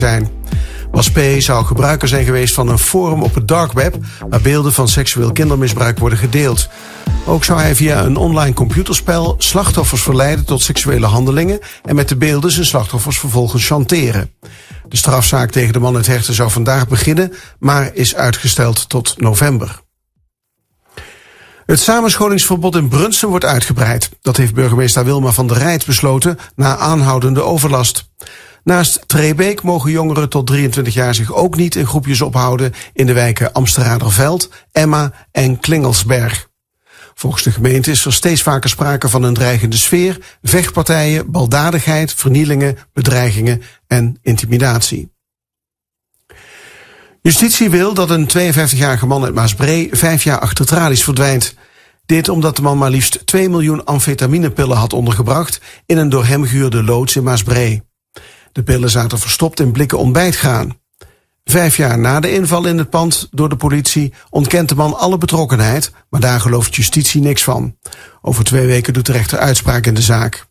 zijn. Bas P. zou gebruiker zijn geweest van een forum op het dark web waar beelden van seksueel kindermisbruik worden gedeeld. Ook zou hij via een online computerspel slachtoffers verleiden tot seksuele handelingen en met de beelden zijn slachtoffers vervolgens chanteren. De strafzaak tegen de man uit Hechten zou vandaag beginnen, maar is uitgesteld tot november. Het samenscholingsverbod in Brunssum wordt uitgebreid. Dat heeft burgemeester Wilma van der Rijt besloten na aanhoudende overlast. Naast Trebeek mogen jongeren tot 23 jaar zich ook niet in groepjes ophouden in de wijken Amsteraderveld, Emma en Klingelsberg. Volgens de gemeente is er steeds vaker sprake van een dreigende sfeer, vechtpartijen, baldadigheid, vernielingen, bedreigingen en intimidatie. Justitie wil dat een 52-jarige man uit Maasbree 5 jaar achter tralies verdwijnt. Dit omdat de man maar liefst 2 miljoen amfetaminepillen had ondergebracht in een door hem gehuurde loods in Maasbree. De pillen zaten verstopt in blikken ontbijtgraan. 5 jaar na de inval in het pand door de politie ontkent de man alle betrokkenheid, maar daar gelooft justitie niks van. Over 2 weken doet de rechter uitspraak in de zaak.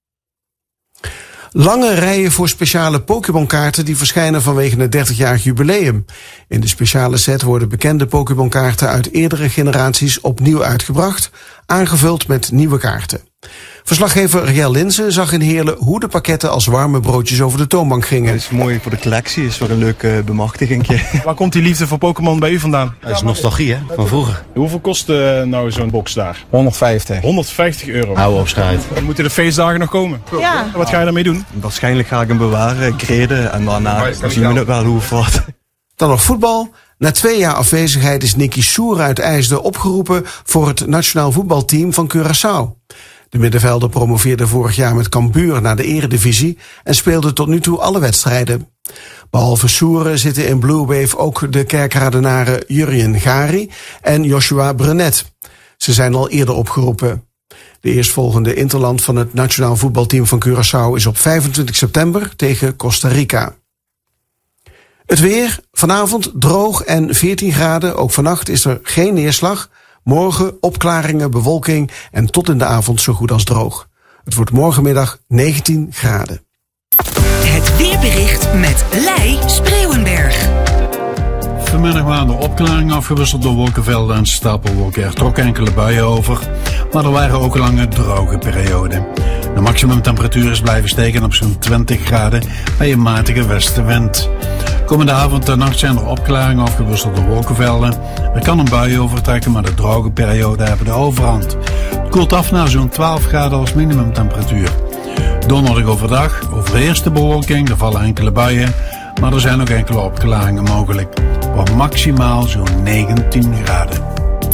Lange rijen voor speciale Pokémon-kaarten die verschijnen vanwege het 30-jarig jubileum. In de speciale set worden bekende Pokémon-kaarten uit eerdere generaties opnieuw uitgebracht, aangevuld met nieuwe kaarten. Verslaggever Riel Linzen zag in Heerlen hoe de pakketten als warme broodjes over de toonbank gingen. Het is mooi voor de collectie, is wel een leuk bemachtigingje. Waar komt die liefde voor Pokémon bij u vandaan? Dat is nostalgie, hè, van vroeger. Hoeveel kost nou zo'n box daar? 150. 150 euro. Hou op, schijt. Dan moeten de feestdagen nog komen. Ja. Wat ga je daarmee doen? Waarschijnlijk ga ik hem bewaren, greden en daarna zien we het wel hoe of wat. Dan nog voetbal. Na 2 jaar afwezigheid is Nicky Soer uit IJsden opgeroepen voor het nationaal voetbalteam van Curaçao. De middenvelder promoveerde vorig jaar met Cambuur naar de eredivisie en speelde tot nu toe alle wedstrijden. Behalve Soeren zitten in Blue Wave ook de Kerkradenaren Jurjen Gari en Joshua Brenet. Ze zijn al eerder opgeroepen. De eerstvolgende interland van het nationaal voetbalteam van Curaçao is op 25 september tegen Costa Rica. Het weer, vanavond droog en 14 graden. Ook vannacht is er geen neerslag. Morgen opklaringen, bewolking en tot in de avond zo goed als droog. Het wordt morgenmiddag 19 graden. Het weerbericht met Lei Spreeuwenberg. Vanmiddag waren de opklaringen afgewisseld door wolkenvelden en stapelwolken. Er trokken enkele buien over, maar er waren ook lange droge perioden. De maximumtemperatuur is blijven steken op zo'n 20 graden bij een matige westenwind. Komende avond en nacht zijn er opklaringen afgewisseld door wolkenvelden. Er kan een bui overtrekken, maar de droge perioden hebben de overhand. Het koelt af naar zo'n 12 graden als minimumtemperatuur. Donderdag overdag overheerst de bewolking, er vallen enkele buien, maar er zijn ook enkele opklaringen mogelijk. Voor maximaal zo'n 19 graden.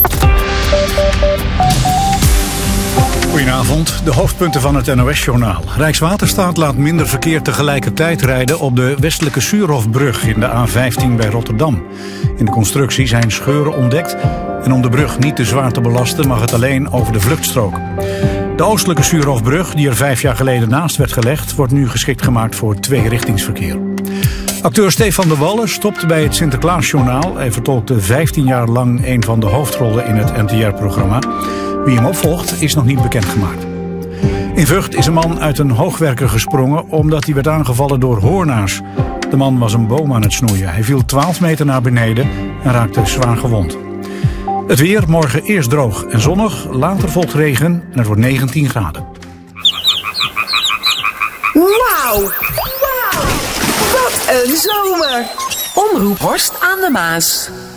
Goedenavond, de hoofdpunten van het NOS-journaal. Rijkswaterstaat laat minder verkeer tegelijkertijd rijden op de westelijke Suurhofbrug in de A15 bij Rotterdam. In de constructie zijn scheuren ontdekt en om de brug niet te zwaar te belasten mag het alleen over de vluchtstrook. De oostelijke Suurhofbrug, die er 5 jaar geleden naast werd gelegd, wordt nu geschikt gemaakt voor tweerichtingsverkeer. Acteur Stefan de Wallen stopt bij het Sinterklaasjournaal. Hij vertolkte 15 jaar lang een van de hoofdrollen in het NTR-programma. Wie hem opvolgt is nog niet bekendgemaakt. In Vught is een man uit een hoogwerker gesprongen omdat hij werd aangevallen door hoornaars. De man was een boom aan het snoeien. Hij viel 12 meter naar beneden en raakte zwaar gewond. Het weer, morgen eerst droog en zonnig, later volgt regen en het wordt 19 graden. Wauw! Wat een zomer! Omroep Horst aan de Maas.